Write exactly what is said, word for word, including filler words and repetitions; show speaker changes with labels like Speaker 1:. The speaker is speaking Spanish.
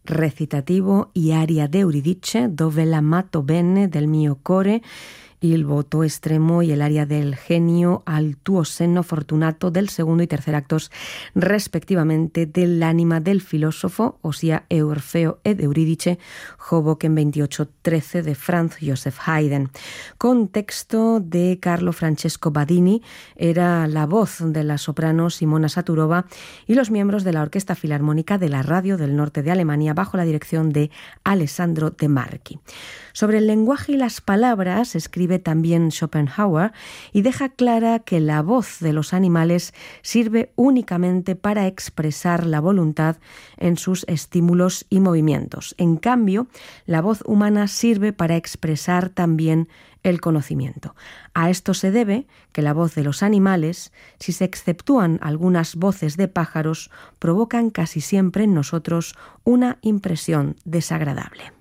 Speaker 1: recitativo y aria de Euridice, Dove l'amato bene del mio core, il voto estremo y el aria del genio al tuo senno fortunato del segundo y tercer actos respectivamente del ánima del filósofo, ossia Orfeo ed Euridice, Hoboken veintiocho trece de Franz Joseph Haydn. Con texto de Carlo Francesco Badini, era la voz de la soprano Simona Saturova y los miembros de la Orquesta Filarmónica de la Radio del Norte de Alemania bajo la dirección de Alessandro De Marchi. Sobre el lenguaje y las palabras escribe también Schopenhauer y deja clara que la voz de los animales sirve únicamente para expresar la voluntad en sus estímulos y movimientos. En cambio, la voz humana sirve para expresar también el conocimiento. A esto se debe que la voz de los animales, si se exceptúan algunas voces de pájaros, provocan casi siempre en nosotros una impresión desagradable.